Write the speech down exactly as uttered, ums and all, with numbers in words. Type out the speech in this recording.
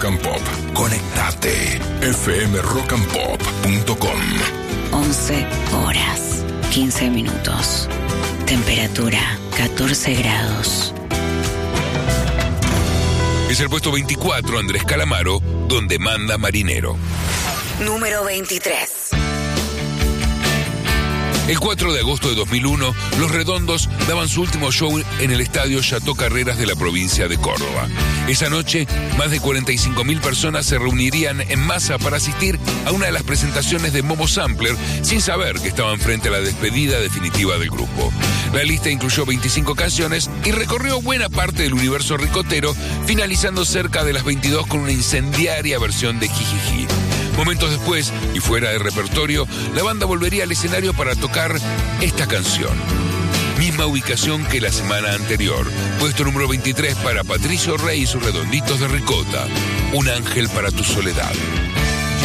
Rock and Pop. Conectate. f m rock and pop punto com. once horas, quince minutos. Temperatura catorce grados. Es el puesto veinticuatro, Andrés Calamaro, donde manda marinero. Número veintitrés. El cuatro de agosto de dos mil uno, Los Redondos daban su último show en el estadio Chateau Carreras de la provincia de Córdoba. Esa noche, más de cuarenta y cinco mil personas se reunirían en masa para asistir a una de las presentaciones de Momo Sampler, sin saber que estaban frente a la despedida definitiva del grupo. La lista incluyó veinticinco canciones y recorrió buena parte del universo ricotero, finalizando cerca de las veintidós con una incendiaria versión de Jijiji. Momentos después, y fuera de repertorio, la banda volvería al escenario para tocar esta canción. Misma ubicación que la semana anterior. Puesto número veintitrés para Patricio Rey y sus Redonditos de Ricota. Un ángel para tu soledad.